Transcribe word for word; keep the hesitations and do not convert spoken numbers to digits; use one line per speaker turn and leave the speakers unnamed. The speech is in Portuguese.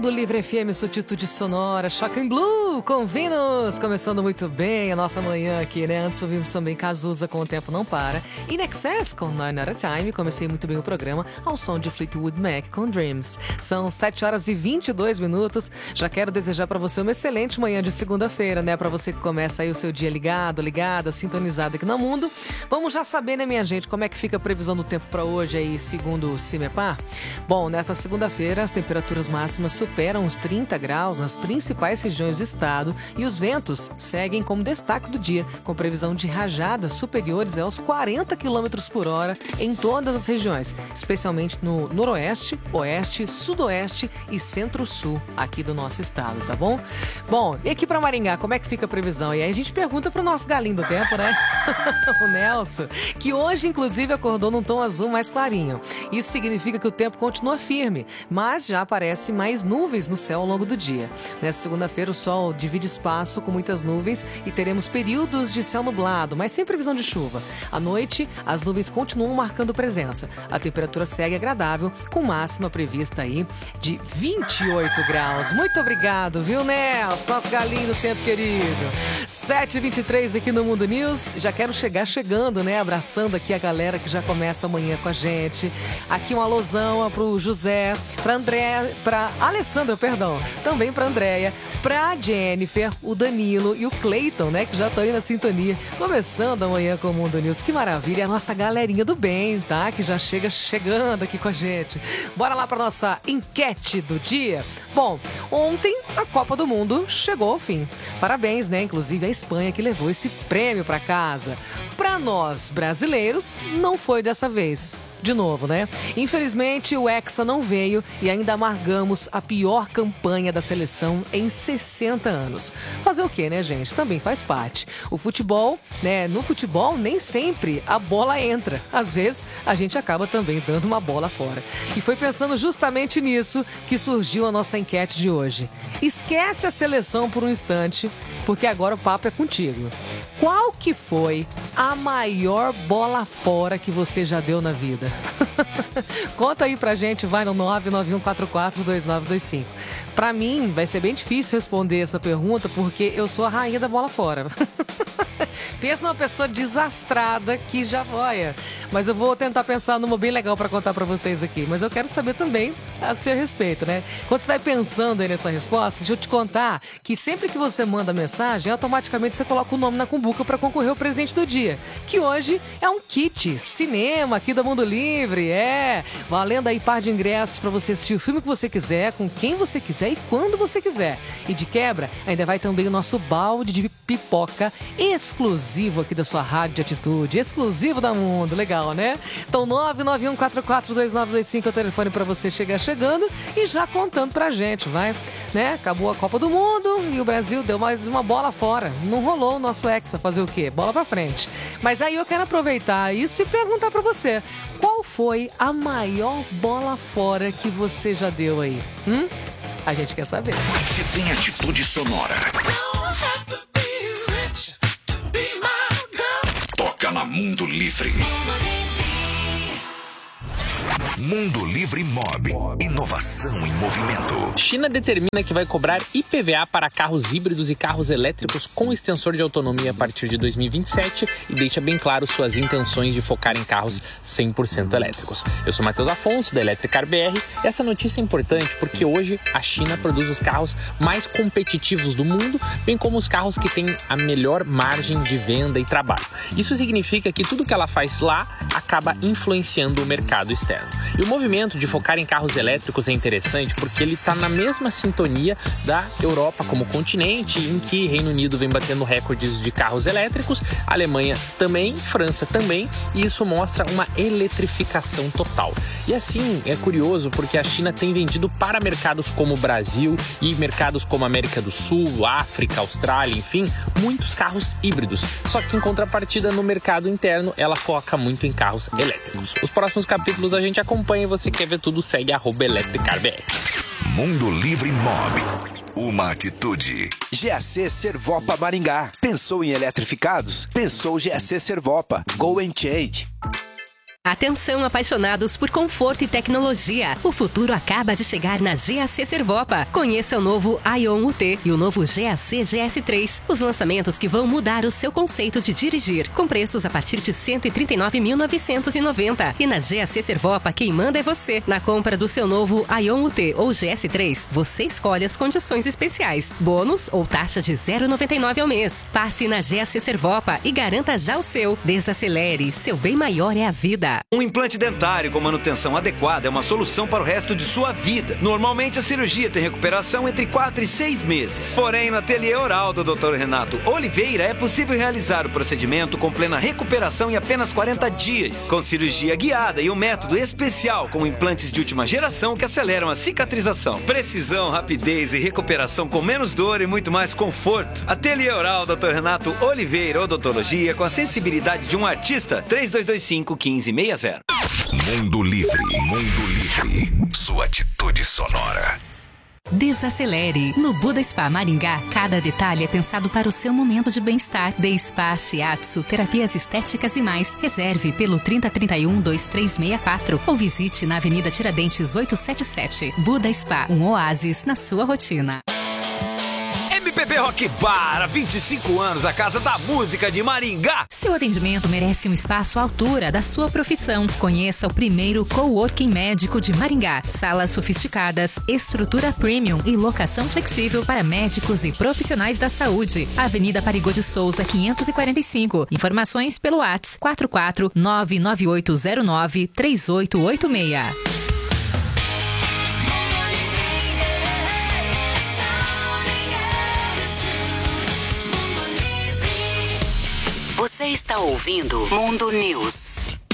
Mundo Livre F M, Suatitude Sonora, Shocking Blue, com Venus, começando muito bem a nossa manhã aqui, né? Antes ouvimos também Cazuza com O Tempo Não Para, e In Excess com Nine at a Time. Comecei muito bem o programa ao som de Fleetwood Mac com Dreams. São sete horas e vinte e dois minutos. Já quero desejar para você uma excelente manhã de segunda-feira, né? Para você que começa aí o seu dia ligado, ligada, sintonizado aqui no mundo. Vamos já saber, né, minha gente, como é que fica a previsão do tempo para hoje aí, segundo o CIMEPAR? Bom, nesta segunda-feira, as temperaturas máximas superam os trinta graus nas principais regiões do estado e os ventos seguem como destaque do dia, com previsão de rajadas superiores aos quarenta quilômetros por hora em todas as regiões, especialmente no noroeste, oeste, sudoeste e centro-sul aqui do nosso estado, tá bom? Bom, e aqui para Maringá, como é que fica a previsão? E aí a gente pergunta pro nosso galinho do tempo, né? O Nelson, que hoje inclusive acordou num tom azul mais clarinho. Isso significa que o tempo continua firme, mas já aparece mais nuvens no céu ao longo do dia. Nessa segunda-feira, o sol divide espaço com muitas nuvens e teremos períodos de céu nublado, mas sem previsão de chuva. À noite, as nuvens continuam marcando presença. A temperatura segue agradável, com máxima prevista aí de vinte e oito graus. Muito obrigado, viu, Nelson? Nosso galinho do tempo querido. sete e vinte e três aqui no Mundo News. Já quero chegar chegando, né? Abraçando aqui a galera que já começa amanhã com a gente. Aqui um alusão pro José, pra André, pra Alessandra, perdão, também pra Andréia, pra Jennifer, o Danilo e o Cleiton, né, que já estão aí na sintonia, começando amanhã com o Mundo News. Que maravilha, a nossa galerinha do bem, tá, que já chega chegando aqui com a gente. Bora lá pra nossa enquete do dia. Bom, ontem a Copa do Mundo chegou ao fim. Parabéns, né, inclusive a Espanha que levou esse prêmio pra casa. Pra nós, brasileiros, não foi dessa vez. De novo, né? Infelizmente, o Hexa não veio e ainda amargamos a pior campanha da seleção em sessenta anos. Fazer o quê, né, gente? Também faz parte. O futebol, né? No futebol, nem sempre a bola entra. Às vezes, a gente acaba também dando uma bola fora. E foi pensando justamente nisso que surgiu a nossa enquete de hoje. Esquece a seleção por um instante, porque agora o papo é contigo. Qual que foi a maior bola fora que você já deu na vida? Conta aí pra gente, vai no nove nove um quatro quatro dois nove dois cinco. Pra mim, vai ser bem difícil responder essa pergunta, porque eu sou a rainha da bola fora. Pensa numa pessoa desastrada que já voia. Mas eu vou tentar pensar numa bem legal pra contar pra vocês aqui. Mas eu quero saber também a seu respeito, né? Quando você vai pensando aí nessa resposta, deixa eu te contar que sempre que você manda mensagem, automaticamente você coloca o nome na cumbuca pra concorrer ao presente do dia. Que hoje é um kit cinema aqui do Mundo Livre. É, valendo aí par de ingressos pra você assistir o filme que você quiser, com quem você quiser e quando você quiser. E de quebra, ainda vai também o nosso balde de pipoca exclusivo aqui da sua Rádio de Atitude, exclusivo da Mundo. Legal, né? Então nove nove um quatro quatro dois nove dois cinco é o telefone pra você chegar chegando e já contando pra gente, vai, né? Acabou a Copa do Mundo e o Brasil deu mais uma bola fora. Não rolou o nosso Hexa, fazer o quê? Bola pra frente. Mas aí eu quero aproveitar isso e perguntar pra você, qual foi a maior bola fora que você já deu aí? Hum? A gente quer saber.
Você tem atitude sonora. Toca na Mundo Livre. Mundo Livre Mob. Inovação em movimento.
China determina que vai cobrar I P V A para carros híbridos e carros elétricos com extensor de autonomia a partir de dois mil e vinte e sete e deixa bem claro suas intenções de focar em carros cem por cento elétricos. Eu sou Matheus Afonso, da Electricar B R, e essa notícia é importante porque hoje a China produz os carros mais competitivos do mundo, bem como os carros que têm a melhor margem de venda e trabalho. Isso significa que tudo que ela faz lá acaba influenciando o mercado externo. E o movimento de focar em carros elétricos é interessante porque ele está na mesma sintonia da Europa como continente, em que Reino Unido vem batendo recordes de carros elétricos, Alemanha também, França também, e isso mostra uma eletrificação total. E assim, é curioso porque a China tem vendido para mercados como o Brasil e mercados como América do Sul, África, Austrália, enfim, muitos carros híbridos. Só que em contrapartida, no mercado interno, ela foca muito em carros elétricos. Os próximos capítulos a gente acompanha, você quer ver tudo, segue arroba Electricar B R.
Mundo Livre Mob. Uma atitude.
G A C Servopa Maringá. Pensou em eletrificados? Pensou G A C Servopa. Go and Change. Atenção, apaixonados por conforto e tecnologia. O futuro acaba de chegar na G A C Servopa. Conheça o novo Ion U T e o novo G A C G S três. Os lançamentos que vão mudar o seu conceito de dirigir. Com preços a partir de cento e trinta e nove mil novecentos e noventa reais. E na G A C Servopa, quem manda é você. Na compra do seu novo Ion U T ou G S três, você escolhe as condições especiais. Bônus ou taxa de zero vírgula noventa e nove ao mês. Passe na G A C Servopa e garanta já o seu. Desacelere. Seu bem maior é a vida.
Um implante dentário com manutenção adequada é uma solução para o resto de sua vida. Normalmente a cirurgia tem recuperação entre quatro e seis meses. Porém, na Ateliê Oral do doutor Renato Oliveira é possível realizar o procedimento com plena recuperação em apenas quarenta dias. Com cirurgia guiada e um método especial com implantes de última geração que aceleram a cicatrização. Precisão, rapidez e recuperação com menos dor e muito mais conforto. Ateliê Oral doutor Renato Oliveira, odontologia com a sensibilidade de um artista. três dois dois cinco, um cinco seis zero.
Mundo Livre, Mundo Livre. Sua atitude sonora.
Desacelere. No Buda Spa Maringá, cada detalhe é pensado para o seu momento de bem-estar. De Spa, Shiatsu, terapias estéticas e mais. Reserve pelo trinta, trinta e um, vinte e três sessenta e quatro ou visite na Avenida Tiradentes oitocentos e setenta e sete. Buda Spa, um oásis na sua rotina.
M P B Rock Bar, há vinte e cinco anos, a casa da música de Maringá.
Seu atendimento merece um espaço à altura da sua profissão. Conheça o primeiro coworking médico de Maringá. Salas sofisticadas, estrutura premium e locação flexível para médicos e profissionais da saúde. Avenida Parigô de Souza, quinhentos e quarenta e cinco. Informações pelo WhatsApp quatro quatro nove nove oito zero nove três oito oito seis.
Você está ouvindo Mundo News.